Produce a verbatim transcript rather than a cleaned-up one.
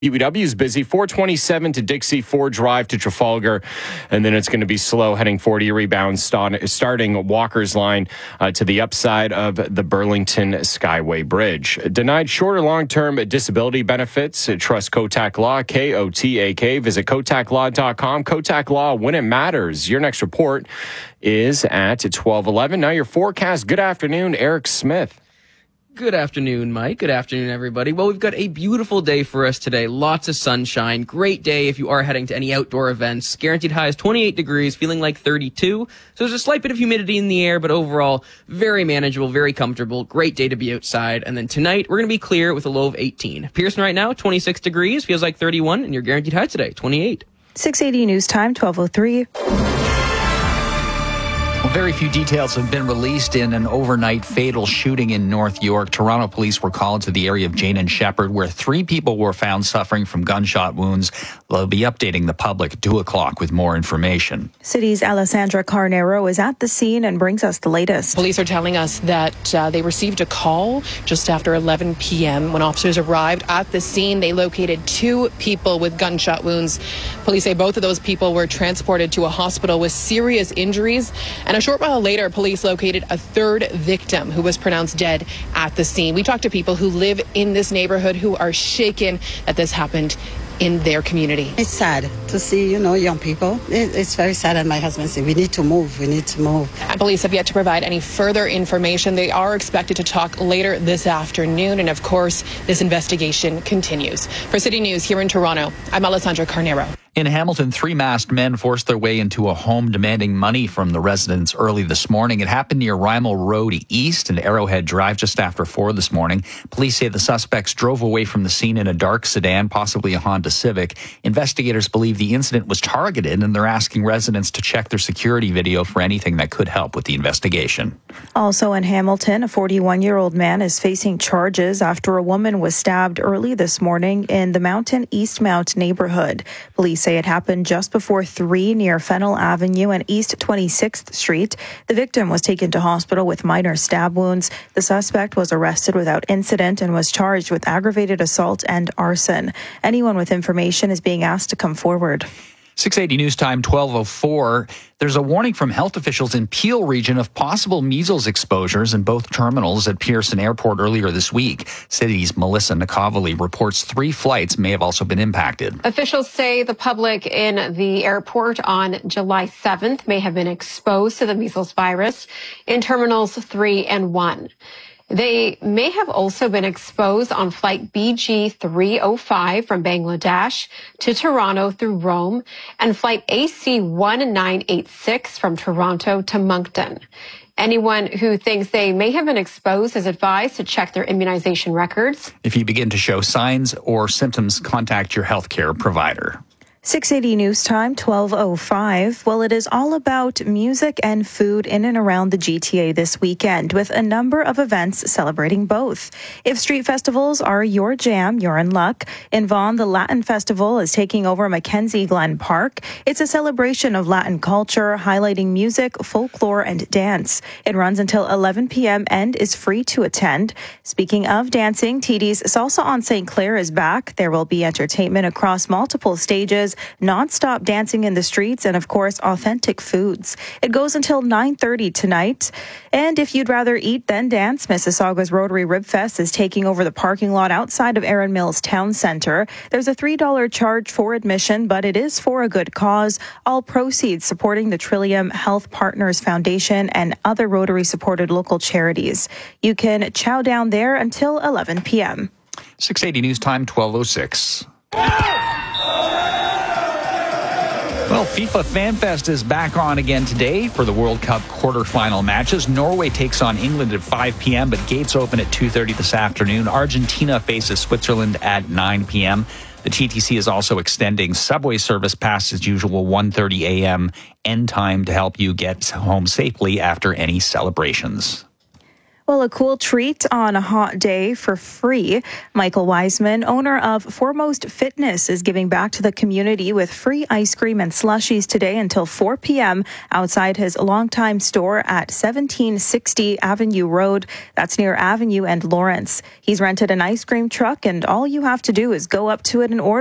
U W is busy, four twenty-seven to Dixie, four Drive to Trafalgar, and then it's going to be slow heading forty rebounds starting Walker's Line uh, to the upside of the Burlington Skyway Bridge. Denied short or long-term disability benefits? Trust Kotak Law, K O T A K. Visit kotak law dot com. Kotak Law, when it matters. Your next report is at twelve eleven. Now your forecast. Good afternoon, Eric Smith. Good afternoon, Mike. Good afternoon, everybody. Well, we've got a beautiful day for us today. Lots of sunshine. Great day if you are heading to any outdoor events. Guaranteed high is twenty-eight degrees, feeling like thirty-two. So there's a slight bit of humidity in the air, but overall, very manageable, very comfortable. Great day to be outside. And then tonight, we're going to be clear with a low of eighteen. Pearson right now, twenty-six degrees, feels like thirty-one, and your guaranteed high today, twenty-eight. six eighty News Time, twelve oh three. Well, very few details have been released in an overnight fatal shooting in North York. Toronto police were called to the area of Jane and Shepherd, where three people were found suffering from gunshot wounds. They'll be updating the public at two o'clock with more information. City's Alessandra Carnero is at the scene and brings us the latest. Police are telling us that uh, they received a call just after eleven p.m. When officers arrived at the scene, they located two people with gunshot wounds. Police say both of those people were transported to a hospital with serious injuries. And a short while later, police located a third victim who was pronounced dead at the scene. We talked to people who live in this neighborhood who are shaken that this happened in their community. It's sad to see, you know, young people. It, it's very sad. And my husband said, we need to move. We need to move. And police have yet to provide any further information. They are expected to talk later this afternoon. And of course, this investigation continues. For City News here in Toronto, I'm Alessandra Carnero. In Hamilton, three masked men forced their way into a home demanding money from the residents early this morning. It happened near Rymal Road East and Arrowhead Drive just after four this morning. Police say the suspects drove away from the scene in a dark sedan, possibly a Honda Civic. Investigators believe the incident was targeted, and they're asking residents to check their security video for anything that could help with the investigation. Also in Hamilton, a forty-one-year-old man is facing charges after a woman was stabbed early this morning in the Mountain Eastmount neighborhood. Police say it happened just before three near Fennell Avenue and East twenty-sixth Street. The victim was taken to hospital with minor stab wounds. The suspect was arrested without incident and was charged with aggravated assault and arson. Anyone with information is being asked to come forward. six eighty News Time, twelve oh four. There's a warning from health officials in Peel region of possible measles exposures in both terminals at Pearson Airport earlier this week. City's Melissa Nikovely reports three flights may have also been impacted. Officials say the public in the airport on July seventh may have been exposed to the measles virus in terminals three and one. They may have also been exposed on flight B G three oh five from Bangladesh to Toronto through Rome and flight A C one nine eight six from Toronto to Moncton. Anyone who thinks they may have been exposed is advised to check their immunization records. If you begin to show signs or symptoms, contact your healthcare provider. six eighty News Time, twelve oh five. Well, it is all about music and food in and around the G T A this weekend, with a number of events celebrating both. If street festivals are your jam, you're in luck. In Vaughan, the Latin Festival is taking over Mackenzie Glen Park. It's a celebration of Latin culture, highlighting music, folklore, and dance. It runs until eleven p.m. and is free to attend. Speaking of dancing, T D's Salsa on Saint Clair is back. There will be entertainment across multiple stages, non-stop dancing in the streets, and of course, authentic foods. It goes until nine thirty tonight. And if you'd rather eat than dance, Mississauga's Rotary Rib Fest is taking over the parking lot outside of Erin Mills Town Centre. There's a three dollars charge for admission, but it is for a good cause. All proceeds supporting the Trillium Health Partners Foundation and other Rotary-supported local charities. You can chow down there until eleven p.m. six eighty News Time, twelve oh six. Well, FIFA FanFest is back on again today for the World Cup quarterfinal matches. Norway takes on England at five p.m., but gates open at two thirty this afternoon. Argentina faces Switzerland at nine p.m. The T T C is also extending subway service past as usual one thirty a.m. end time to help you get home safely after any celebrations. Well, a cool treat on a hot day for free. Michael Wiseman, owner of Foremost Fitness, is giving back to the community with free ice cream and slushies today until four p.m. outside his longtime store at seventeen sixty Avenue Road. That's near Avenue and Lawrence. He's rented an ice cream truck, and all you have to do is go up to it and order.